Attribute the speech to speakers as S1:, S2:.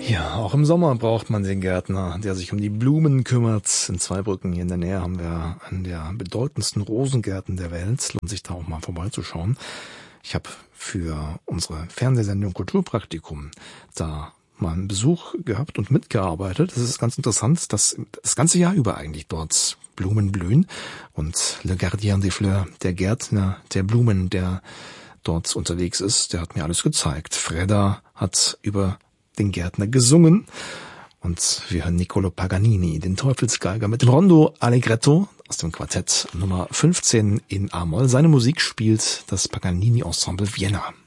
S1: Ja, auch im Sommer braucht man den Gärtner, der sich um die Blumen kümmert. In Zweibrücken hier in der Nähe haben wir einen der bedeutendsten Rosengärten der Welt. Lohnt sich da auch mal vorbeizuschauen. Ich habe für unsere Fernsehsendung Kulturpraktikum da mal einen Besuch gehabt und mitgearbeitet. Es ist ganz interessant, dass das ganze Jahr über eigentlich dort Blumen blühen. Und Le Gardien des Fleurs, der Gärtner der Blumen, der dort unterwegs ist, der hat mir alles gezeigt. Fredda hat über den Gärtner gesungen und wir hören Niccolo Paganini, den Teufelsgeiger, mit dem Rondo Allegretto aus dem Quartett Nummer 15 in A-Moll. Seine Musik spielt das Paganini Ensemble Vienna.